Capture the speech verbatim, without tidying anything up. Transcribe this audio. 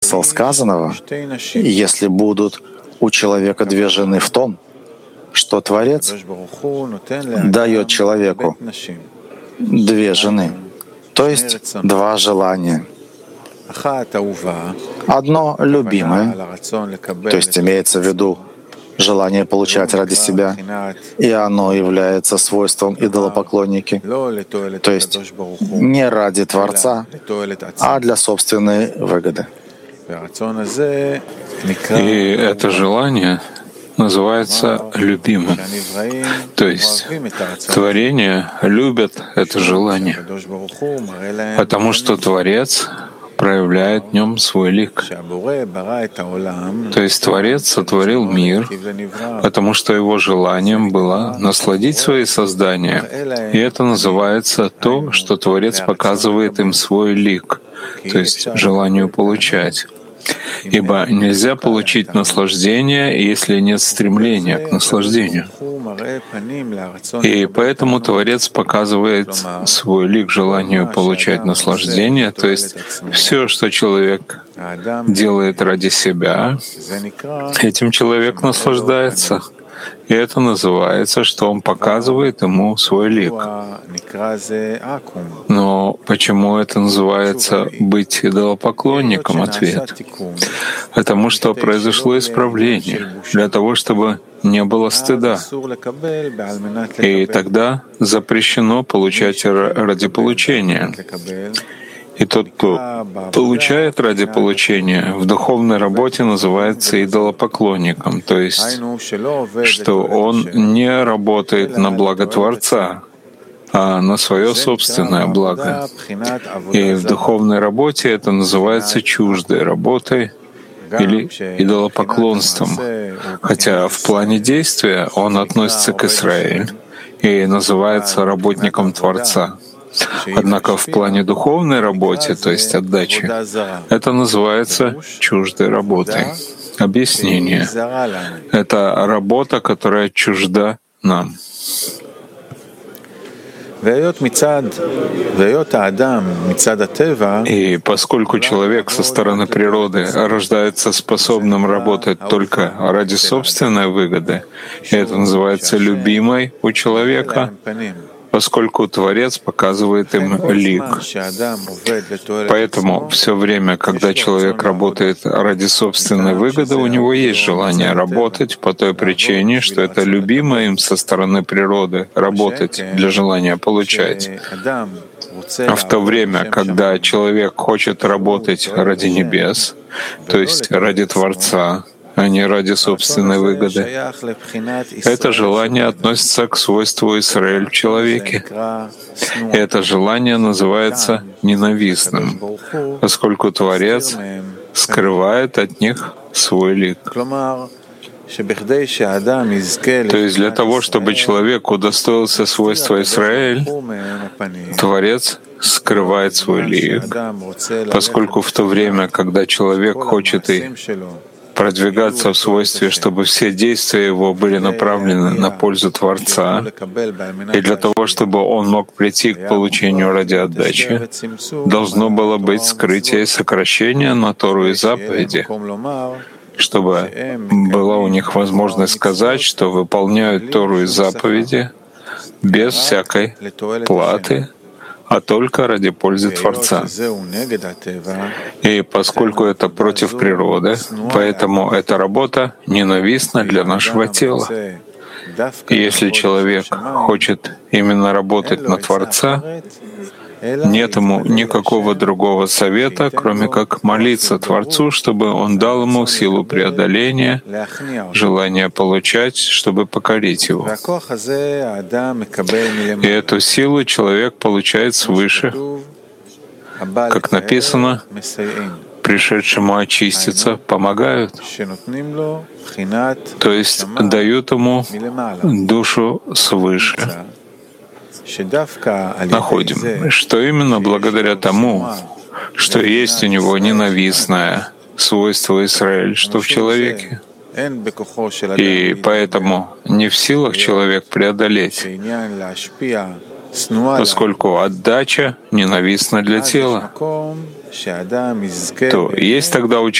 смысл сказанного, если будут у человека две жены в том, что Творец дает человеку две жены, то есть два желания. Одно любимое, то есть имеется в виду желание получать ради себя, и оно является свойством идолопоклонники, то есть не ради Творца, а для собственной выгоды. И это желание называется любимым. То есть творение любит это желание, потому что Творец проявляет в нем свой лик. То есть Творец сотворил мир, потому что его желанием было насладить свои создания. И это называется то, что Творец показывает им свой лик, то есть желанию получать. Ибо нельзя получить наслаждение, если нет стремления к наслаждению. И поэтому Творец показывает свой лик желанию получать наслаждение, то есть все, что человек делает ради себя, этим человек наслаждается. И это называется, что он показывает ему свой лик. Но почему это называется быть идолопоклонником? Ответ. Потому что произошло исправление, для того, чтобы не было стыда. И тогда запрещено получать ради получения. И тот, кто получает ради получения, в духовной работе называется идолопоклонником, то есть, что он не работает на благо Творца, а на свое собственное благо. И в духовной работе это называется чуждой работой или идолопоклонством, хотя в плане действия он относится к Израилю и называется работником Творца. Однако в плане духовной работы, то есть отдачи, это называется чуждой работой. Объяснение. Это работа, которая чужда нам. И поскольку человек со стороны природы рождается способным работать только ради собственной выгоды, и это называется любимой у человека, поскольку Творец показывает им лик. Поэтому все время, когда человек работает ради собственной выгоды, у него есть желание работать по той причине, что это любимо им со стороны природы — работать для желания получать. А в то время, когда человек хочет работать ради небес, то есть ради Творца, а не ради собственной выгоды, это желание относится к свойству Израиль в человеке. И это желание называется ненавистным, поскольку Творец скрывает от них свой лик. То есть для того, чтобы человек удостоился свойства Израиль, Творец скрывает свой лик, поскольку в то время, когда человек хочет и продвигаться в свойстве, чтобы все действия его были направлены на пользу Творца, и для того, чтобы он мог прийти к получению ради отдачи, должно было быть скрытие и сокращение на Тору и заповеди, чтобы была у них возможность сказать, что выполняют Тору и заповеди без всякой платы, а только ради пользы Творца. И поскольку это против природы, поэтому эта работа ненавистна для нашего тела. И если человек хочет именно работать на Творца, нет ему никакого другого совета, кроме как молиться Творцу, чтобы Он дал ему силу преодоления, желание получать, чтобы покорить его. И эту силу человек получает свыше, как написано, пришедшему очиститься помогают, то есть дают ему душу свыше. Находим, что именно благодаря тому, что есть у него ненавистное свойство Израиль, что в человеке. И поэтому не в силах человек преодолеть, поскольку отдача ненавистна для тела, то есть тогда у